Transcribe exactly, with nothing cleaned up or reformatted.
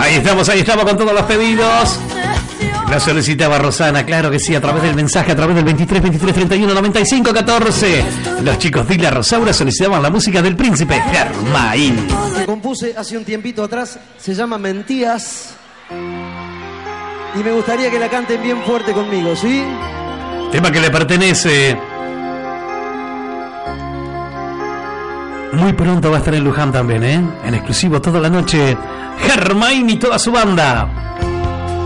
Ahí estamos, ahí estamos con todos los pedidos. La solicitaba Rosana, claro que sí, a través del mensaje, a través del veintitrés, veintitrés, treinta y uno, noventa y cinco, catorce. Los chicos de la Rosaura solicitaban la música del príncipe Germain. Que compuse hace un tiempito atrás, se llama Mentías. Y me gustaría que la canten bien fuerte conmigo, ¿sí? Tema que le pertenece. Muy pronto va a estar en Luján también, ¿eh? En exclusivo toda la noche. Germain y toda su banda.